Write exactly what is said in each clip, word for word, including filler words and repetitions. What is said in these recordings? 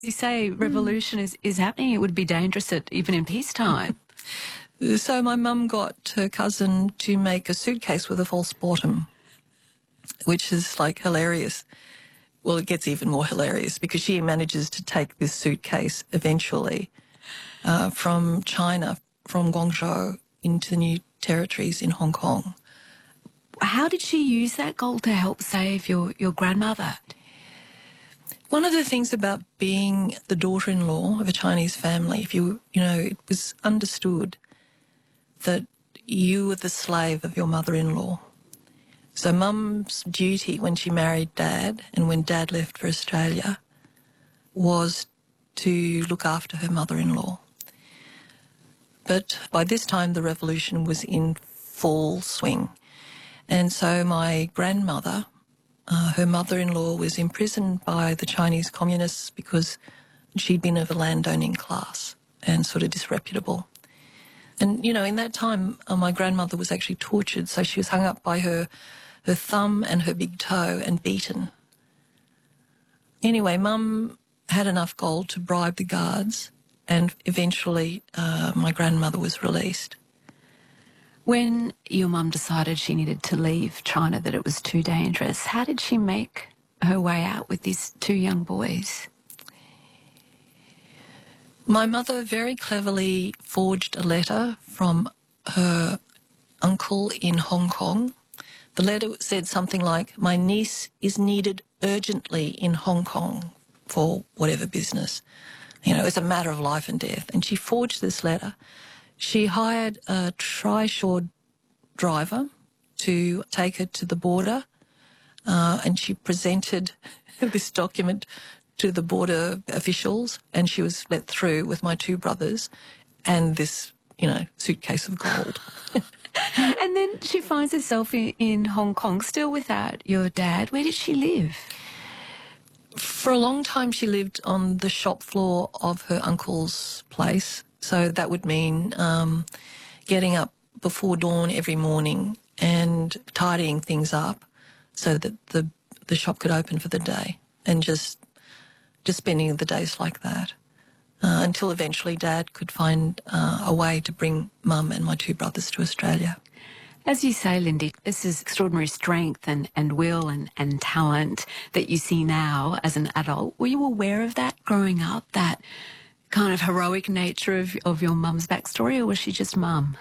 You say revolution is, is happening. It would be dangerous at, even in peacetime. So my mum got her cousin to make a suitcase with a false bottom, which is like hilarious. Well, it gets even more hilarious because she manages to take this suitcase eventually uh, from China, from Guangzhou, into the new territories in Hong Kong. How did she use that gold to help save your, your grandmother? One of the things about being the daughter-in-law of a Chinese family, if you, you know, it was understood that you were the slave of your mother-in-law. So Mum's duty when she married Dad and when Dad left for Australia was to look after her mother-in-law. But by this time the revolution was in full swing. And so my grandmother, uh, her mother-in-law, was imprisoned by the Chinese communists because she'd been of a landowning class and sort of disreputable. And, you know, in that time, uh, my grandmother was actually tortured, so she was hung up by her, her thumb and her big toe and beaten. Anyway, Mum had enough gold to bribe the guards, and eventually uh, my grandmother was released. When your mum decided she needed to leave China, that it was too dangerous, how did she make her way out with these two young boys? My mother very cleverly forged a letter from her uncle in Hong Kong. The letter said something like, "My niece is needed urgently in Hong Kong for whatever business." You know, it's a matter of life and death. And she forged this letter. She hired a trishaw driver to take her to the border, uh, and she presented this document to the border officials, and she was let through with my two brothers and this, you know, suitcase of gold. And then she finds herself in, in Hong Kong, still without your dad. Where did she live? For a long time she lived on the shop floor of her uncle's place. So that would mean um, getting up before dawn every morning and tidying things up so that the the shop could open for the day, and just just spending the days like that uh, until eventually Dad could find uh, a way to bring Mum and my two brothers to Australia. As you say, Lindy, this is extraordinary strength and, and will and, and talent that you see now as an adult. Were you aware of that growing up, that kind of heroic nature of, of your mum's backstory, or was she just Mum?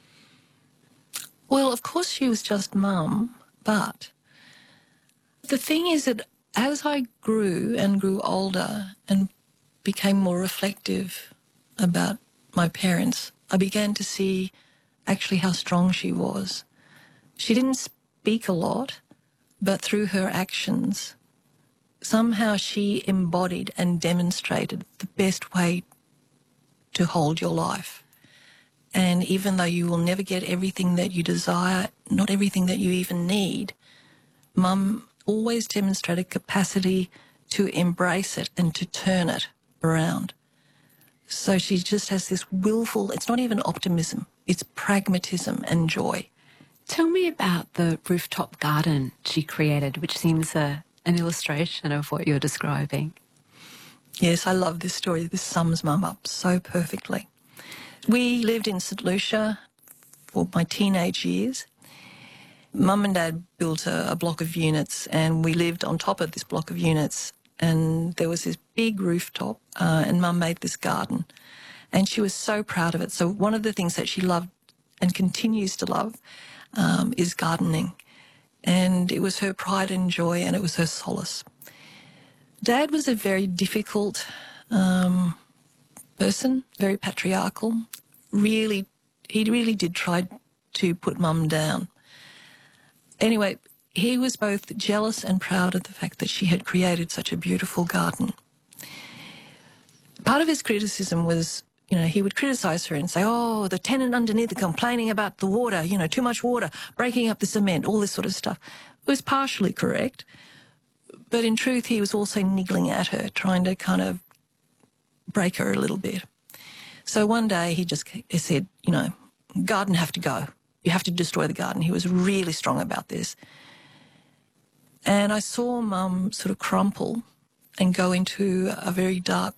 Well, of course she was just Mum, but the thing is that as I grew and grew older and became more reflective about my parents, I began to see actually how strong she was. She didn't speak a lot, but through her actions, somehow she embodied and demonstrated the best way to hold your life. And even though you will never get everything that you desire, not everything that you even need, Mum always demonstrated capacity to embrace it and to turn it around. So she just has this willful, it's not even optimism, it's pragmatism and joy. Tell me about the rooftop garden she created, which seems a, an illustration of what you're describing. Yes, I love this story. This sums Mum up so perfectly. We lived in St Lucia for my teenage years. Mum and Dad built a, a block of units, and we lived on top of this block of units, and there was this big rooftop, uh, and Mum made this garden, and she was so proud of it. So one of the things that she loved and continues to love um, is gardening, and it was her pride and joy, and it was her solace. Dad was a very difficult um, person, very patriarchal. Really, he really did try to put Mum down. Anyway, he was both jealous and proud of the fact that she had created such a beautiful garden. Part of his criticism was, you know, he would criticise her and say, oh, the tenant underneath are complaining about the water, you know, too much water, breaking up the cement, all this sort of stuff. It was partially correct, but in truth he was also niggling at her, trying to kind of break her a little bit. So one day he just he said, you know, garden have to go. You have to destroy the garden. He was really strong about this. And I saw Mum sort of crumple and go into a very dark